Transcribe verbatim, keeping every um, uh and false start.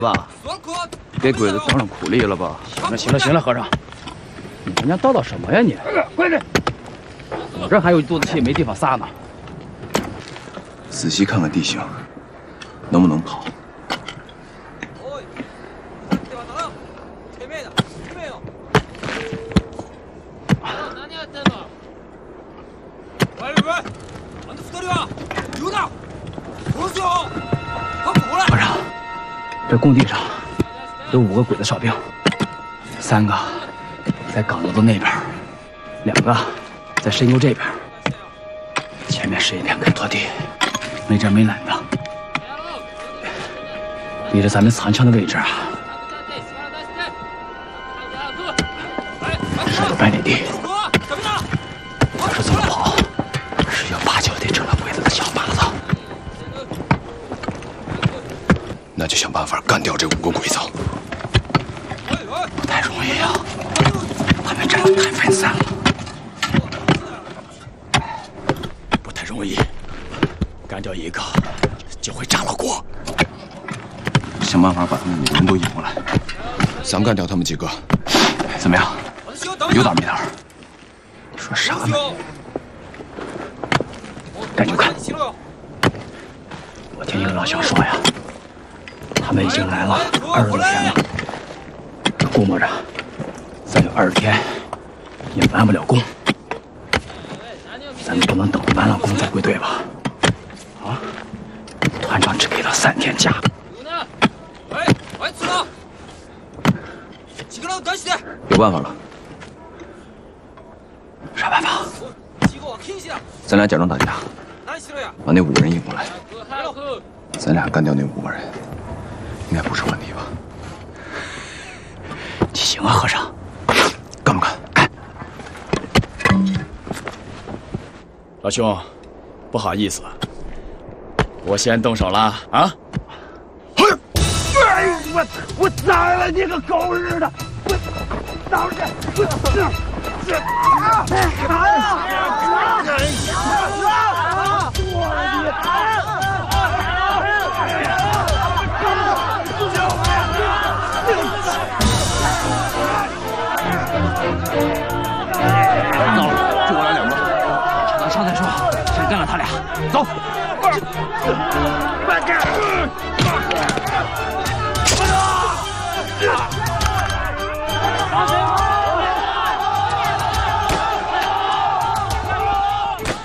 吧，给鬼子装上苦力了吧？ 行了行了行了，和尚， 你他娘叨叨什么呀你？ 快点！ 我这还有一肚子气没地方撒呢。 仔细看看地形，能不能跑？ 和尚，这工地上有五个鬼子哨兵，三个在岗楼的那边，两个在深沟这边，前面是一片开拓地，没遮没拦的。离着咱们残枪的位置啊，是有百里地。要是这么跑，十有八九得成了鬼子的小靶子。 那就想办法干掉这五个鬼子。 不太容易啊，他们战斗太分散了。不太容易，干掉一个就会炸了锅。 想办法把他们五个人都引过来，想干掉他们几个。 怎么样？有胆没胆？说啥呢？赶紧看！我听一个老乡说呀，他们已经来了二十多天了，估摸着再有二十天也完不了工。咱们不能等完了工再归队吧？啊！团长只给了三天假。 有办法了。 啥办法？ 咱俩假装打架，把那五个人引过来，咱俩干掉那五个人，应该不是问题吧？ 你行啊，和尚， 干不干？干！ 老兄，不好意思，我先动手了啊！ 哎，我我宰了你个狗日的！我倒是这这这啊！啥呀？啊！我的闹了，就我俩两个，晚上再说，先干了他俩，走。 慢点！啊！